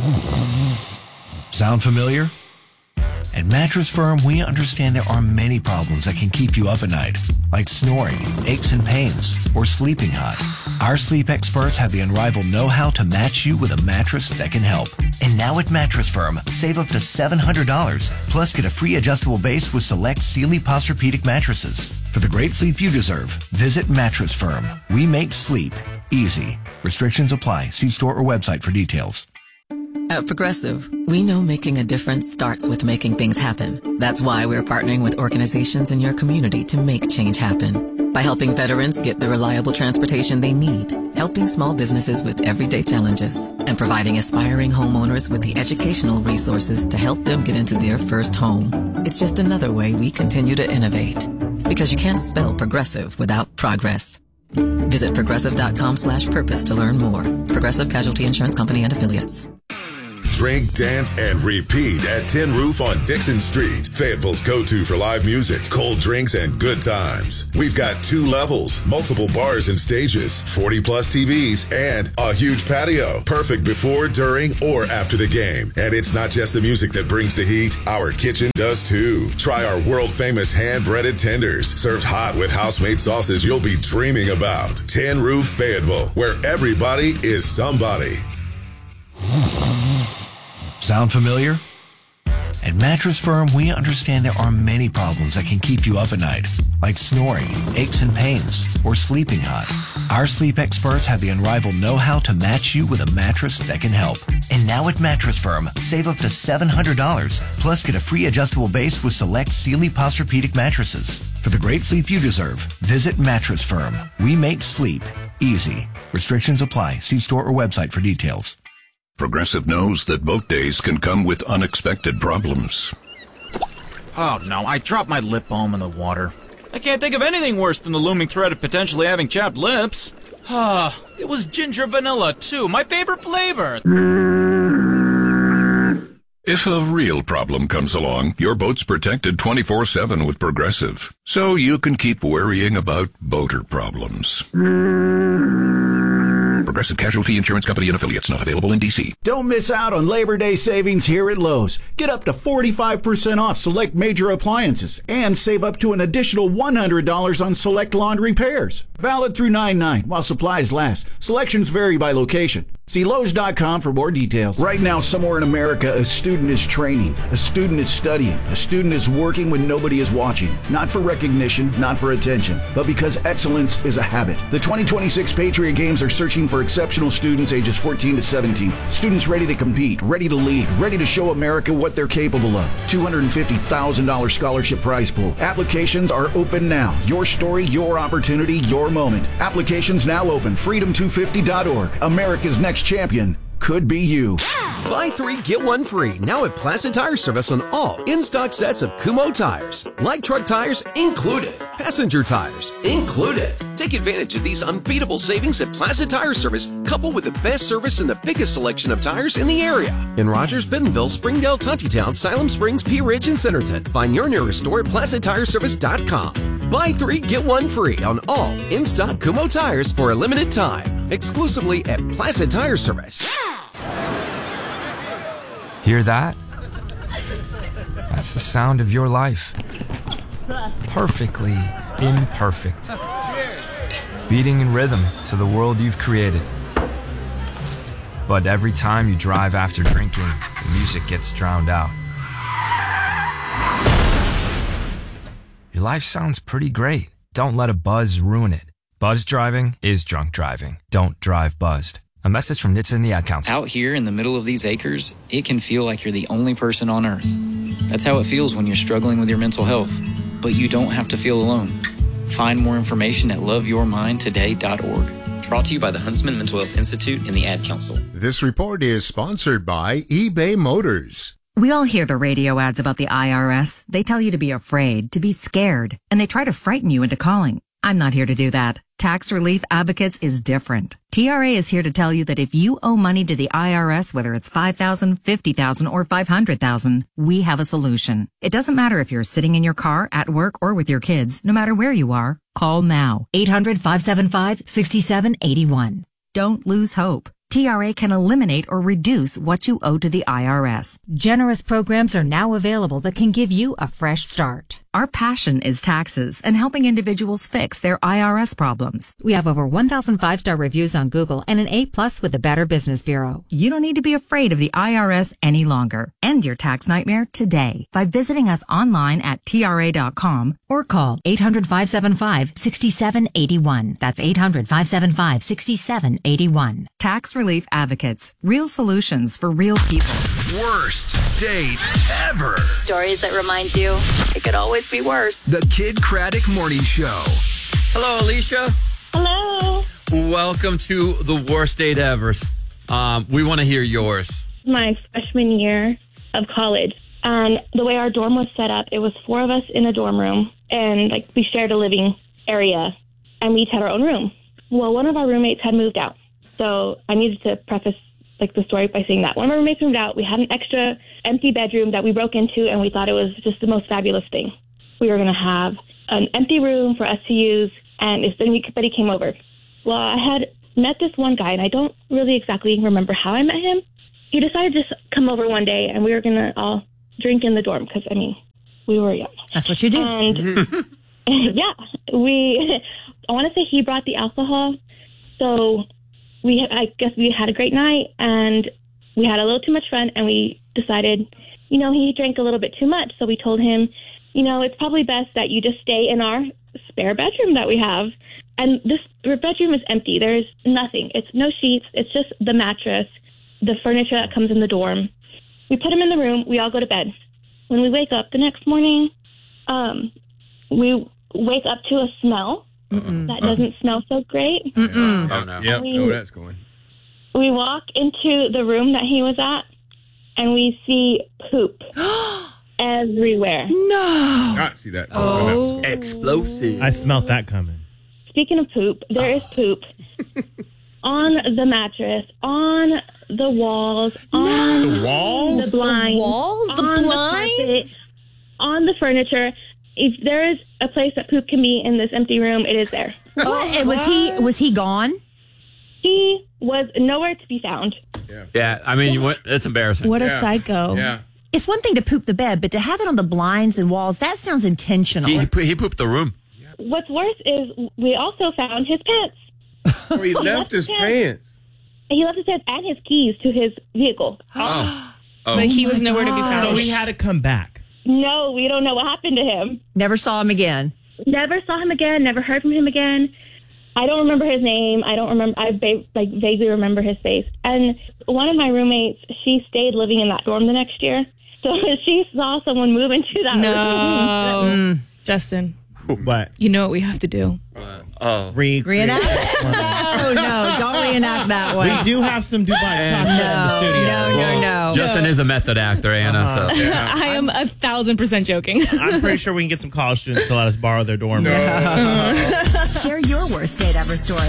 Sound familiar? At Mattress Firm, we understand there are many problems that can keep you up at night, like snoring, aches and pains, or sleeping hot. Our sleep experts have the unrivaled know-how to match you with a mattress that can help. And now at Mattress Firm, save up to $700, plus get a free adjustable base with select Sealy Posturepedic mattresses. For the great sleep you deserve, visit Mattress Firm. We make sleep easy. Restrictions apply. See store or website for details. At Progressive, we know making a difference starts with making things happen. That's why we're partnering with organizations in your community to make change happen. By helping veterans get the reliable transportation they need, helping small businesses with everyday challenges, and providing aspiring homeowners with the educational resources to help them get into their first home. It's just another way we continue to innovate. Because you can't spell progressive without progress. Visit progressive.com/purpose to learn more. Progressive Casualty Insurance Company and Affiliates. Drink, dance, and repeat at Tin Roof on Dixon Street. Fayetteville's go-to for live music, cold drinks, and good times. We've got 2 levels, multiple bars and stages, 40-plus TVs, and a huge patio. Perfect before, during, or after the game. And it's not just the music that brings the heat. Our kitchen does too. Try our world-famous hand-breaded tenders, served hot with house-made sauces you'll be dreaming about. Tin Roof Fayetteville, where everybody is somebody. Sound familiar? At Mattress Firm, we understand there are many problems that can keep you up at night, like snoring, aches and pains, or sleeping hot. Our sleep experts have the unrivaled know-how to match you with a mattress that can help. And now at Mattress Firm, save up to $700, plus get a free adjustable base with select Sealy Posturepedic mattresses. For the great sleep you deserve, visit Mattress Firm. We make sleep easy. Restrictions apply. See store or website for details. Progressive knows that boat days can come with unexpected problems. Oh no, I dropped my lip balm in the water. I can't think of anything worse than the looming threat of potentially having chapped lips. It was ginger vanilla too, my favorite flavor. If a real problem comes along, your boat's protected 24/7 with Progressive, so you can keep worrying about boater problems. Progressive Casualty Insurance Company and Affiliates, not available in D.C. Don't miss out on Labor Day savings here at Lowe's. Get up to 45% off select major appliances and save up to an additional $100 on select laundry repairs. Valid through 9/9 while supplies last. Selections vary by location. See Lowe's.com for more details. Right now, somewhere in America, a student is training, a student is studying, a student is working when nobody is watching. Not for recognition, not for attention, but because excellence is a habit. The 2026 Patriot Games are searching for exceptional students ages 14 to 17. Students ready to compete, ready to lead, ready to show America what they're capable of. $250,000 scholarship prize pool. Applications are open now. Your story, your opportunity, your moment. Applications now open. Freedom250.org. America's next champion could be you. Buy 3, get 1 free. Now at Placid Tire Service on all in-stock sets of Kumho tires. Light truck tires included. Passenger tires included. Take advantage of these unbeatable savings at Placid Tire Service, coupled with the best service and the biggest selection of tires in the area. In Rogers, Bentonville, Springdale, Tontitown, Salem Springs, Pea Ridge, and Centerton. Find your nearest store at PlacidTireService.com. Buy 3, get 1 free on all in-stock Kumho tires for a limited time. Exclusively at Placid Tire Service. Hear that? That's the sound of your life. Perfectly imperfect. Beating in rhythm to the world you've created. But every time you drive after drinking, the music gets drowned out. Your life sounds pretty great. Don't let a buzz ruin it. Buzz driving is drunk driving. Don't drive buzzed. A message from NHTSA and the Ad Council. Out here in the middle of these acres, it can feel like you're the only person on Earth. That's how it feels when you're struggling with your mental health. But you don't have to feel alone. Find more information at loveyourmindtoday.org. Brought to you by the Huntsman Mental Health Institute and the Ad Council. This report is sponsored by eBay Motors. We all hear the radio ads about the IRS. They tell you to be afraid, to be scared, and they try to frighten you into calling. I'm not here to do that. Tax Relief Advocates is different. TRA is here to tell you that if you owe money to the IRS, whether it's $5,000, $50,000, or $500,000, we have a solution. It doesn't matter if you're sitting in your car, at work, or with your kids. No matter where you are, call now. 800-575-6781. Don't lose hope. TRA can eliminate or reduce what you owe to the IRS. Generous programs are now available that can give you a fresh start. Our passion is taxes and helping individuals fix their IRS problems. We have over 1,000 5-star reviews on Google and an A+ with the Better Business Bureau. You don't need to be afraid of the IRS any longer. End your tax nightmare today by visiting us online at TRA.com or call 800-575-6781. That's 800-575-6781. Tax Relief Advocates. Real solutions for real people. Worst date ever. Stories that remind you it could always be worse. The Kid Craddock Morning Show. Hello, Alicia. Hello. Welcome to the worst date ever. We want to hear yours. My freshman year of college. And the way our dorm was set up, it was 4 of us in a dorm room. And we shared a living area. And we each had our own room. Well, one of our roommates had moved out. So I needed to preface the story by saying that. One of our roommates moved out. We had an extra empty bedroom that we broke into, and we thought it was just the most fabulous thing. We were going to have an empty room for us to use, and if anybody came over. Well, I had met this one guy, and I don't really exactly remember how I met him. He decided to just come over one day, and we were going to all drink in the dorm because, we were young. That's what you do. And, yeah, I want to say he brought the alcohol, so I guess we had a great night, and we had a little too much fun, and we decided, he drank a little bit too much. So we told him, it's probably best that you just stay in our spare bedroom that we have. And this bedroom is empty. There's nothing. It's no sheets. It's just the mattress, the furniture that comes in the dorm. We put him in the room. We all go to bed. When we wake up the next morning, we wake up to a smell. That doesn't smell so great. Oh, no. Yep, that's going. We walk into the room that he was at, and we see poop everywhere. No! I see that. Oh, explosive. I smelt that coming. Speaking of poop, there is poop on the mattress, on the walls, on the walls? the blinds, the blinds? carpet, on the furniture. If there is a place that poop can be in this empty room, it is there. What? Was he gone? He was nowhere to be found. Yeah, it's embarrassing. What a psycho. Yeah. It's one thing to poop the bed, but to have it on the blinds and walls, that sounds intentional. He pooped the room. What's worse is we also found his pants. Oh, he left his pants. He left his pants and his keys to his vehicle. But he was nowhere to be found. So he had to come back. No, we don't know what happened to him. Never saw him again. Never saw him again. Never heard from him again. I don't remember his name. I don't remember. I vaguely remember his face. And one of my roommates, she stayed living in that dorm the next year. So she saw someone move into that room. No. Justin. What? You know what we have to do. Reenact? No, don't reenact that one. We do have some Dubai chocolate in the studio. No. Justin is a method actor, Anna. So I am 1,000% joking. I'm pretty sure we can get some college students to let us borrow their dorm room. Share your worst date ever story.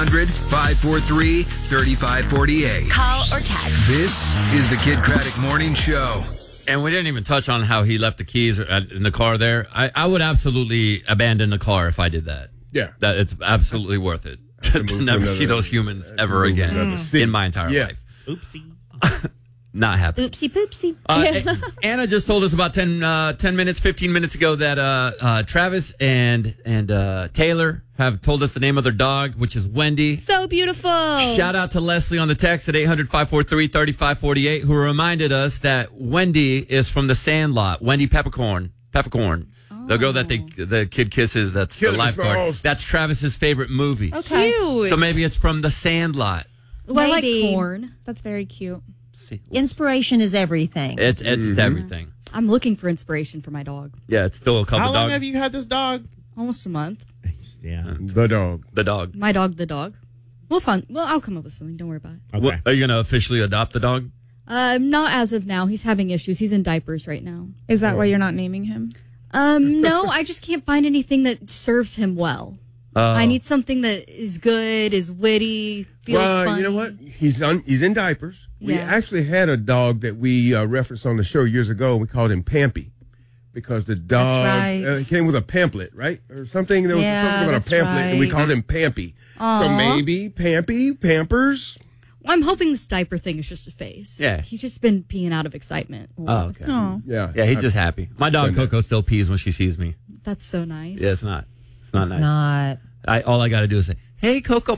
800-543-3548. Call or text. This is the Kid Craddock Morning Show. And we didn't even touch on how he left the keys in the car there. I would absolutely abandon the car if I did that. Yeah. That it's absolutely worth it to never see those humans ever again in my entire life. Oopsie. Not happy. Oopsie poopsie. Anna just told us about 15 minutes ago that Travis and Taylor have told us the name of their dog, which is Wendy. So beautiful. Shout out to Leslie on the text at 800-543-3548, who reminded us that Wendy is from The Sandlot. Wendy Peppercorn. The girl that the kid kisses, that's the lifeguard. That's Travis's favorite movie. Okay. Cute. So maybe it's from The Sandlot. Well, I like corn. That's very cute. Inspiration is everything. It's everything. I'm looking for inspiration for my dog. Yeah, it's still a couple How long have you had this dog? Almost a month. Yeah. The dog. My dog, the dog. Well, I'll come up with something. Don't worry about it. Okay. Are you going to officially adopt the dog? Not as of now. He's having issues. He's in diapers right now. Is that why you're not naming him? No, I just can't find anything that serves him well. I need something that is good, is witty, feels funny. You know what? He's in diapers. We actually had a dog that we referenced on the show years ago. We called him Pampy because the dog came with a pamphlet, right? Or something. There was something about a pamphlet, and we called him Pampy. So maybe Pampy, Pampers. Well, I'm hoping this diaper thing is just a phase. Yeah. He's just been peeing out of excitement. Oh, okay. Oh. Yeah, he's just happy. My dog Coco still pees when she sees me. That's so nice. Yeah, it's not nice. Not. All I got to do is say, "Hey, Coco,"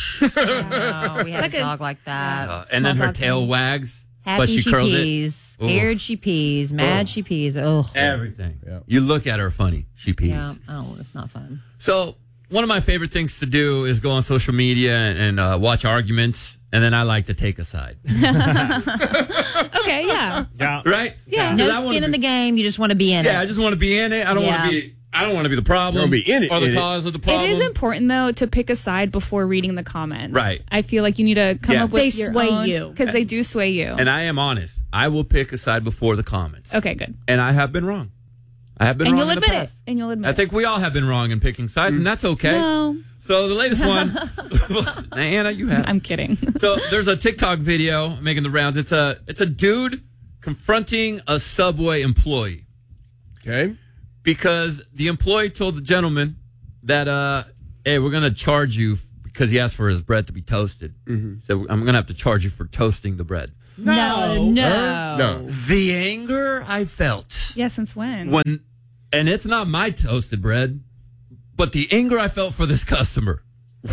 Oh, we had a dog like that. and then her tail wags, Happy but she curls pees. it. Scared she pees. Mad she pees. Oh. Everything. You look at her funny. She pees. Yeah. Oh, it's not fun. So one of my favorite things to do is go on social media and watch arguments, and then I like to take a side. Okay, yeah. Right? Yeah. No skin in the game. You just want to be in it. Yeah, I just want to be in it. I don't want to be. I don't want to be the problem. Be in it, or the in it. cause of the problem. It is important though to pick a side before reading the comments. Right. I feel like you need to come up with They your sway own, you. because they do sway you. And I am honest. I will pick a side before the comments. Okay, good. And I have been wrong. I have been And wrong you'll in the admit it. past. And you'll admit I think we all have been wrong in picking sides, and that's okay. No. So the latest one, Anna, you have. I'm kidding. So there's a TikTok video making the rounds. It's a dude confronting a Subway employee. Okay. Because the employee told the gentleman that, hey, we're going to charge you because he asked for his bread to be toasted. So I'm going to have to charge you for toasting the bread. No. The anger I felt Yeah, since when? and it's not my toasted bread, but the anger I felt for this customer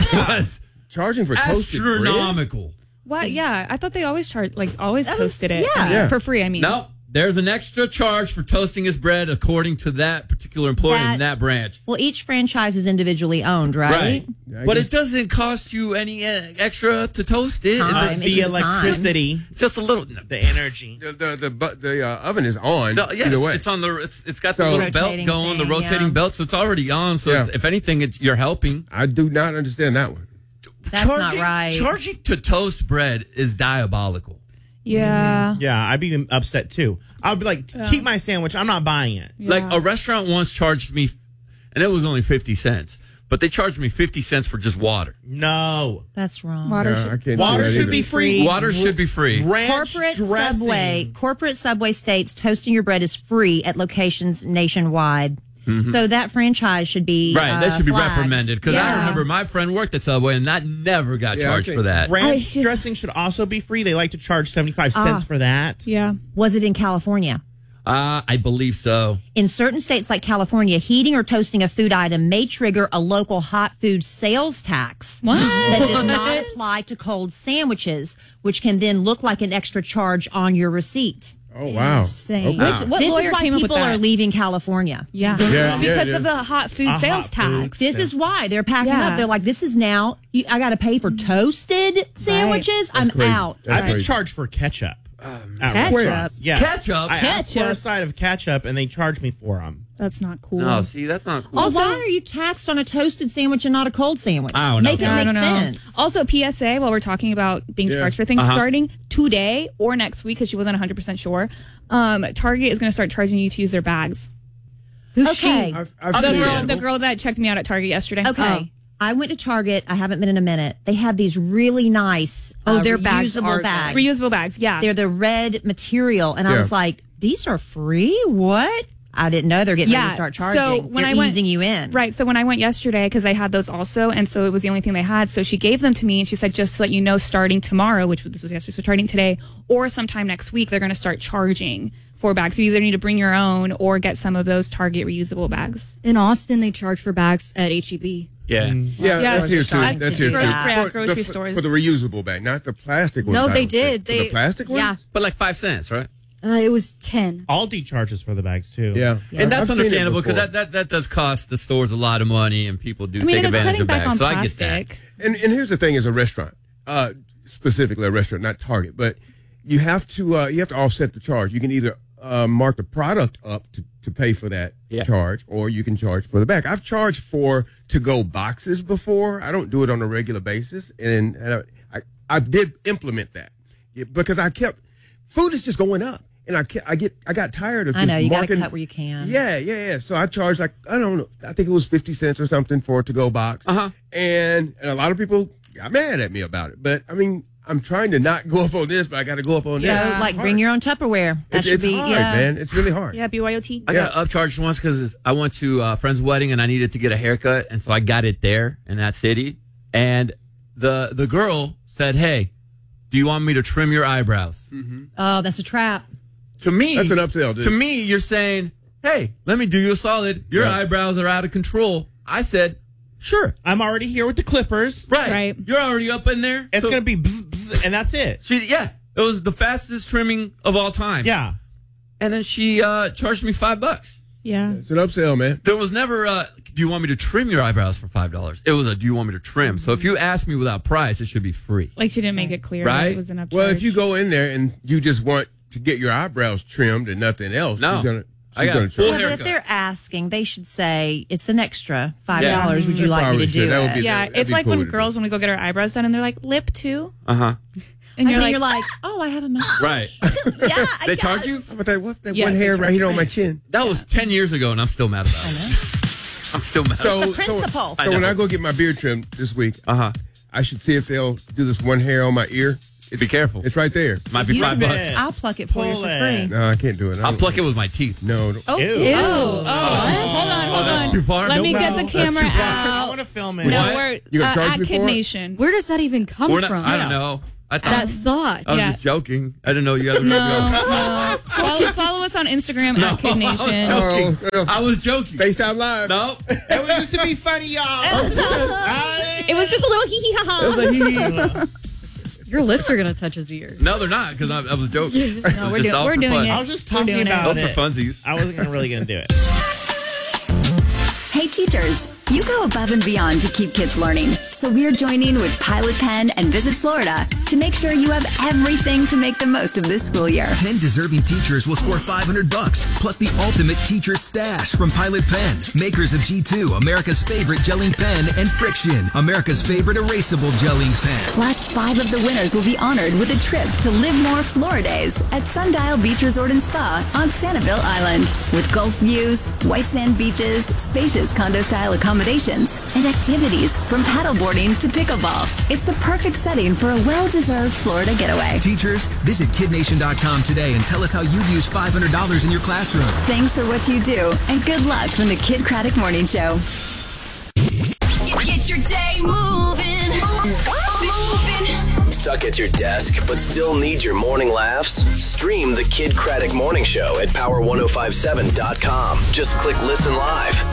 was charging for toasted bread? astronomical. What? Yeah, I thought they always toasted it. yeah. I mean, Yeah. for free. I mean, No, there's an extra charge for toasting his bread according to that particular employee in that branch. Well, each franchise is individually owned, right? But it doesn't cost you any extra to toast it. Time. It's It's The just electricity, just a little. the energy. The oven is on. No, yeah, either way. it's on the. It's got the So- little belt Rotating going, the thing, rotating yeah. belt, so it's already on. So Yeah. if anything, you're helping. I do not understand that one. That's not right. Charging to toast bread is diabolical. yeah. Yeah, I'd be upset too. I'd be like, keep my sandwich. I'm not buying it. Like a restaurant once charged me, and it was only 50 cents, but they charged me 50 cents for just water. No. That's wrong. Water Yeah, I should, can't do Water that should either. be free. Water should be free. Ranch dressing. Corporate Subway states toasting your bread is free at locations nationwide. So that franchise should be Right, that should be flagged. reprimanded because I Yeah. remember my friend worked at Subway and that never got Yeah, charged okay. for that. Ranch dressing should also be free. They like to charge 75 cents for that. yeah. Was it in California? I believe so. In certain states like California, heating or toasting a food item may trigger a local hot food sales tax What? that does not apply to cold sandwiches, which can then look like an extra charge on your receipt. Oh, wow. Insane. Okay. What This is lawyer why came up with people that? are leaving California. Yeah. Because of the hot food A sales hot food. tax. This is why they're packing Yeah. up. They're like, this is now, I got to pay for toasted sandwiches. I'm crazy. out. That's I've been crazy. charged for ketchup. At Ketchup? restaurants. Yeah. Ketchup? I asked for a Ketchup? side of ketchup, and they charged me for them. That's not cool. No, see, that's not cool. Also, why are you taxed on a toasted sandwich and not a cold sandwich? I don't know. Make it I make don't know. sense. Also, PSA, while we're talking about being Yeah. charged for things, Uh-huh. starting today or next week, because she wasn't 100% sure, Target is going to start charging you to use their bags. Who's Okay. I've The seen girl, that. the girl that checked me out at Target yesterday. Okay. I went to Target. I haven't been in a minute. They have these really nice their bags reusable are bags. Reusable bags, yeah. They're the red material. And I Yeah. was like, these are free? What? I didn't know they're getting ready to start charging. So when They're I went, easing you in. Right. So when I went yesterday, because I had those also, and so it was the only thing they had. So she gave them to me, and she said, just to let you know, starting tomorrow, which this was yesterday, so starting today, or sometime next week, they're going to start charging for bags. So you either need to bring your own or get some of those Target reusable bags. In Austin, they charge for bags at HEB. Yeah. Yeah, Yeah, that's here too. I That's here should too. do that. Yeah, For grocery the- stores. For the reusable bag, not the plastic ones. No, I they don't think. did. For the plastic ones? Yeah. But like 5 cents, right? It was 10. Aldi charges for the bags too. Yeah. And that's I've seen it understandable because before. that does cost the stores a lot of money and people do I mean, take and it's advantage cutting of back bags. on So I get that. plastic. And here's the thing: as a restaurant, specifically a restaurant, not Target, but you have to offset the charge. You can either mark the product up to pay for that charge, or you can charge for the bag. I've charged for to-go boxes before. I don't do it on a regular basis, and I did implement that because I kept food is just going up. And I got tired of I just know, you got to marking. cut where you can. Yeah. So I charged like, I don't know, I think it was 50 cents or something for a to-go box. And a lot of people got mad at me about it. But I mean, I'm trying to not go up on this, but I got to go up on Yeah, that. like bring your own Tupperware. That should It's be, hard, yeah. man. It's really hard. Yeah, BYOT. I got upcharged once because I went to a friend's wedding and I needed to get a haircut, and so I got it there in that city. And the girl said, "Hey, do you want me to trim your eyebrows? Oh, that's a trap. To me, That's an upsell, dude. To me, you're saying, hey, let me do you a solid. Your eyebrows are out of control. I said, sure. I'm already here with the clippers. Right. You're already up in there. It's going to be bzz, bzz, and that's it. It was the fastest trimming of all time. Yeah. And then she charged me $5. Yeah. It's an upsell, man. There was never do you want me to trim your eyebrows for $5? It was a do you want me to trim? So if you ask me without price, it should be free. Like she didn't make it clear Right? that it was an upcharge. Well, if you go in there and you just want to get your eyebrows trimmed and nothing else, No. she's gonna I got charge. full But haircut. if they're asking, they should say it's an extra $5. Yeah. Would you They like me probably to do should. That would it? be- Yeah, that'd it's be like cool when to do. girls, when we go get our eyebrows done, and they're like, lip too? Uh-huh. And you're I think like, you're like, oh, I have a mustache. Right. Yeah, They charge you? How about that Yeah, one they hair charge right here you. on my chin? That was 10 years ago, and I'm still mad about it. I'm still mad. So, principle. so when I go get my beard trimmed this week, I should see if they'll do this one hair on my ear. Be careful. It's right there. Might be $5. I'll pluck it for you Pull for it. free. No, I can't do it. I'll pluck it with my teeth. No. Oh, Ew. ew. hold on. That's too far? Let me No, get the that's camera too far. I out. want to film it. No, What? we're You gonna charge at me Kid for it? Nation. Where does that even come We're not, from? I don't know. I thought That thought. I was Yeah. just joking. I didn't know you guys were No. Follow us on Instagram at Kid Nation. joking. Oh, I was joking. FaceTime Live. No. It was just to be funny, y'all. It was just a little hee hee ha ha. It was a hee. Your lips are going to touch his ear. No, they're not, because I was joking. No, we're doing it. I was just We're talking doing it. about Those it. are funsies. I wasn't really going to do it. Hey teachers, you go above and beyond to keep kids learning. So we're joining with Pilot Pen and Visit Florida to make sure you have everything to make the most of this school year. 10 deserving teachers will score $500, plus the ultimate teacher stash from Pilot Pen, makers of G2, America's favorite gelling pen, and Friction, America's favorite erasable gelling pen. Plus, 5 of the winners will be honored with a trip to Live More Floridays at Sundial Beach Resort and Spa on Sanibel Island. With Gulf views, white sand beaches, spacious condo-style accommodations, and activities from paddleboarding to pickleball. It's the perfect setting for a well-deserved Florida getaway. Teachers, visit KidNation.com today and tell us how you'd use $500 in your classroom. Thanks for what you do, and good luck from the Kid Craddock Morning Show. Get your day moving. Moving. Stuck at your desk, but still need your morning laughs? Stream the Kid Craddock Morning Show at power1057.com. Just click listen live.